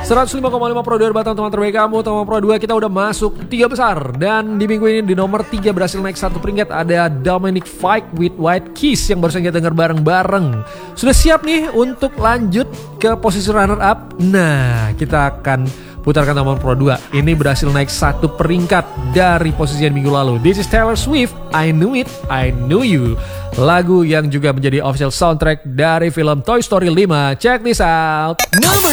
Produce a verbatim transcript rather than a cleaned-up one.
seratus lima koma lima Pro dua Batang teman terbaik kamu. Teman Pro dua kita udah masuk tiga besar. Dan di minggu ini di nomor tiga berhasil naik satu peringkat. Ada Dominic Fike with White Keys yang barusan kita dengar bareng-bareng. Sudah siap nih untuk lanjut ke posisi runner up? Nah, kita akan putarkan Teman Pro dua. Ini berhasil naik satu peringkat dari posisi yang minggu lalu. This is Taylor Swift, I Knew It, I Knew You. Lagu yang juga menjadi official soundtrack dari film Toy Story lima. Check this out. Number